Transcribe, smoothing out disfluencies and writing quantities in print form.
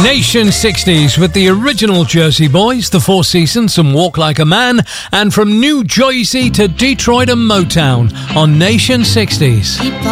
Nation 60s with the original Jersey Boys, the Four Seasons and Walk Like a Man, and from New Jersey to Detroit and Motown on Nation 60s.